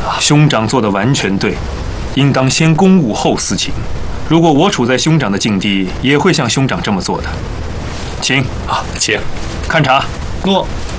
兄长做的完全对，应当先公务后私情。如果我处在兄长的境地，也会像兄长这么做的。请请看茶。 诺。